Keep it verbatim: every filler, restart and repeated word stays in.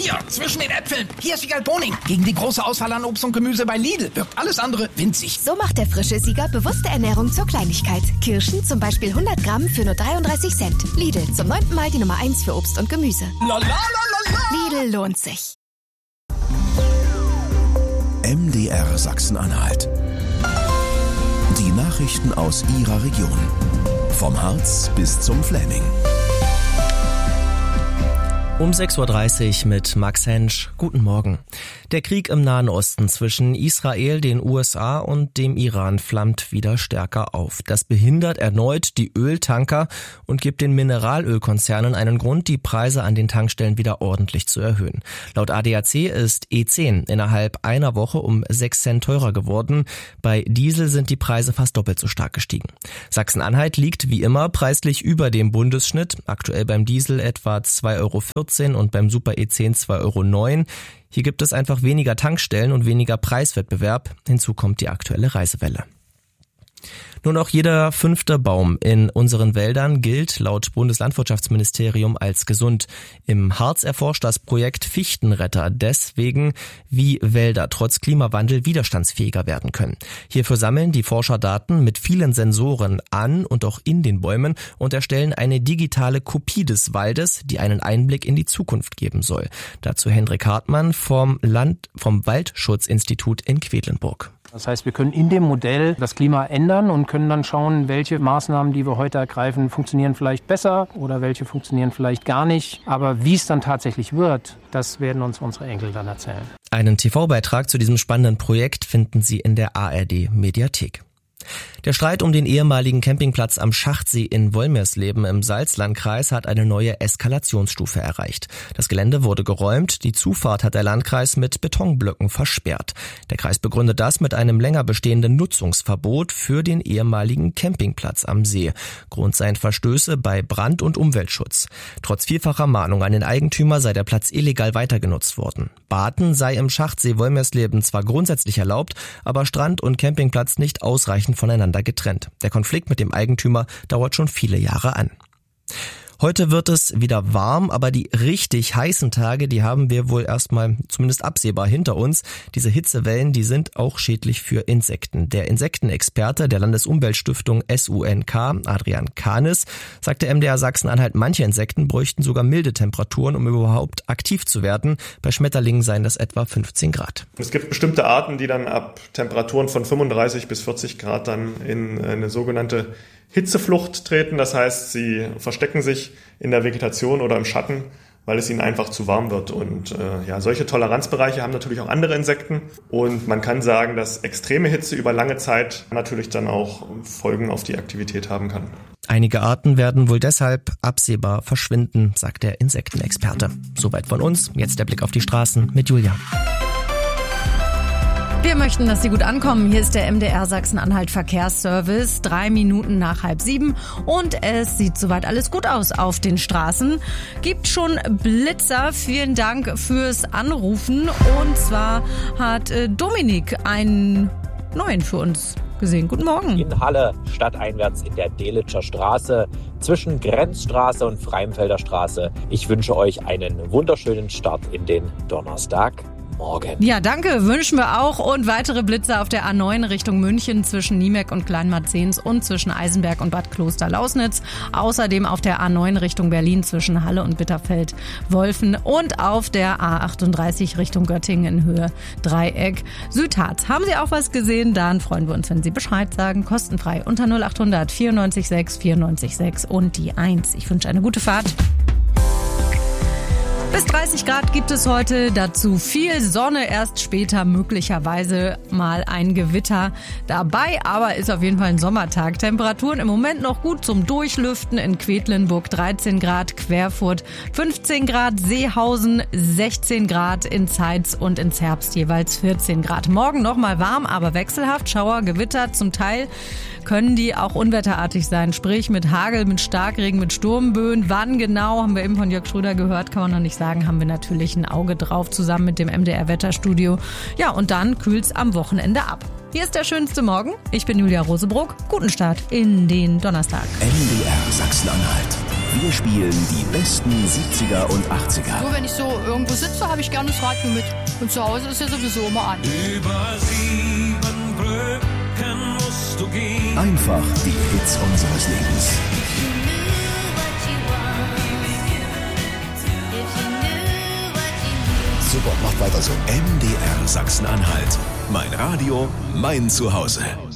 Hier, zwischen den Äpfeln. Hier ist Siegerl Boning. Gegen die große Auswahl an Obst und Gemüse bei Lidl wirkt alles andere winzig. So macht der frische Sieger bewusste Ernährung zur Kleinigkeit. Kirschen zum Beispiel hundert Gramm für nur dreiunddreißig Cent. Lidl, zum neunten Mal die Nummer eins für Obst und Gemüse. La, la, la, la, la. Lidl lohnt sich. M D R Sachsen-Anhalt. Die Nachrichten aus Ihrer Region. Vom Harz bis zum Fläming. Um sechs Uhr dreißig mit Max Hensch. Guten Morgen. Der Krieg im Nahen Osten zwischen Israel, den U S A und dem Iran flammt wieder stärker auf. Das behindert erneut die Öltanker und gibt den Mineralölkonzernen einen Grund, die Preise an den Tankstellen wieder ordentlich zu erhöhen. Laut A D A C ist E zehn innerhalb einer Woche um sechs Cent teurer geworden. Bei Diesel sind die Preise fast doppelt so stark gestiegen. Sachsen-Anhalt liegt wie immer preislich über dem Bundesschnitt. Aktuell beim Diesel etwa zwei Euro vierzehn und beim Super E zehn zwei Euro neun. Hier gibt es einfach weniger Tankstellen und weniger Preiswettbewerb. Hinzu kommt die aktuelle Reisewelle. Nur noch jeder fünfte Baum in unseren Wäldern gilt laut Bundeslandwirtschaftsministerium als gesund. Im Harz erforscht das Projekt Fichtenretter deswegen, wie Wälder trotz Klimawandel widerstandsfähiger werden können. Hierfür sammeln die Forscher Daten mit vielen Sensoren an und auch in den Bäumen und erstellen eine digitale Kopie des Waldes, die einen Einblick in die Zukunft geben soll. Dazu Hendrik Hartmann vom Land, vom Waldschutzinstitut in Quedlinburg. Das heißt, wir können in dem Modell das Klima ändern und können dann schauen, welche Maßnahmen, die wir heute ergreifen, funktionieren vielleicht besser oder welche funktionieren vielleicht gar nicht. Aber wie es dann tatsächlich wird, das werden uns unsere Enkel dann erzählen. Einen T V-Beitrag zu diesem spannenden Projekt finden Sie in der A R D-Mediathek. Der Streit um den ehemaligen Campingplatz am Schachtsee in Wolmirsleben im Salzlandkreis hat eine neue Eskalationsstufe erreicht. Das Gelände wurde geräumt, die Zufahrt hat der Landkreis mit Betonblöcken versperrt. Der Kreis begründet das mit einem länger bestehenden Nutzungsverbot für den ehemaligen Campingplatz am See. Grund seien Verstöße bei Brand- und Umweltschutz. Trotz vielfacher Mahnung an den Eigentümer sei der Platz illegal weitergenutzt worden. Baden sei im Schachtsee Wolmirsleben zwar grundsätzlich erlaubt, aber Strand und Campingplatz nicht ausreichend voneinander getrennt. Der Konflikt mit dem Eigentümer dauert schon viele Jahre an. Heute wird es wieder warm, aber die richtig heißen Tage, die haben wir wohl erstmal zumindest absehbar hinter uns. Diese Hitzewellen, die sind auch schädlich für Insekten. Der Insektenexperte der Landesumweltstiftung S U N K, Adrian Kahnis, sagte M D R Sachsen-Anhalt, manche Insekten bräuchten sogar milde Temperaturen, um überhaupt aktiv zu werden. Bei Schmetterlingen seien das etwa fünfzehn Grad. Es gibt bestimmte Arten, die dann ab Temperaturen von fünfunddreißig bis vierzig Grad dann in eine sogenannte Hitzeflucht treten. Das heißt, sie verstecken sich in der Vegetation oder im Schatten, weil es ihnen einfach zu warm wird. Und äh, ja, solche Toleranzbereiche haben natürlich auch andere Insekten. Und man kann sagen, dass extreme Hitze über lange Zeit natürlich dann auch Folgen auf die Aktivität haben kann. Einige Arten werden wohl deshalb absehbar verschwinden, sagt der Insektenexperte. Soweit von uns. Jetzt der Blick auf die Straßen mit Julia. Wir möchten, dass Sie gut ankommen. Hier ist der M D R Sachsen-Anhalt Verkehrsservice. Drei Minuten nach halb sieben. Und es sieht soweit alles gut aus auf den Straßen. Gibt schon Blitzer. Vielen Dank fürs Anrufen. Und zwar hat Dominik einen neuen für uns gesehen. Guten Morgen. In Halle, stadteinwärts in der Delitscher Straße, zwischen Grenzstraße und Freimfelder Straße. Ich wünsche euch einen wunderschönen Start in den Donnerstag. Morgen. Ja, danke, wünschen wir auch. Und weitere Blitzer auf der A neun Richtung München zwischen Niemeck und Kleinmarzens und zwischen Eisenberg und Bad Kloster-Lausnitz. Außerdem auf der A neun Richtung Berlin zwischen Halle und Bitterfeld-Wolfen und auf der A achtunddreißig Richtung Göttingen in Höhe Dreieck Südharz. Haben Sie auch was gesehen? Dann freuen wir uns, wenn Sie Bescheid sagen. Kostenfrei unter null achthundert vierundneunzig sechs vierundneunzig sechs und die eins. Ich wünsche eine gute Fahrt. Bis dreißig Grad gibt es heute, dazu viel Sonne, erst später möglicherweise mal ein Gewitter dabei, aber ist auf jeden Fall ein Sommertag. Temperaturen im Moment noch gut zum Durchlüften, in Quedlinburg dreizehn Grad, Querfurt fünfzehn Grad, Seehausen sechzehn Grad, in Zeitz und in Zerbst jeweils vierzehn Grad. Morgen nochmal warm, aber wechselhaft, Schauer, Gewitter, zum Teil können die auch unwetterartig sein, sprich mit Hagel, mit Starkregen, mit Sturmböen. Wann genau, haben wir eben von Jörg Schröder gehört, kann man noch nicht sagen, haben wir natürlich ein Auge drauf, zusammen mit dem M D R-Wetterstudio. Ja, und dann kühlt's am Wochenende ab. Hier ist der schönste Morgen. Ich bin Julia Rosebruck. Guten Start in den Donnerstag. M D R Sachsen-Anhalt. Wir spielen die besten siebziger und achtziger. Nur wenn ich so irgendwo sitze, habe ich gerne das Radio mit. Und zu Hause ist ja sowieso immer an. Über sieben Brücken musst du gehen. Einfach die Hits unseres Lebens. Super, macht weiter so. M D R Sachsen-Anhalt. Mein Radio, mein Zuhause.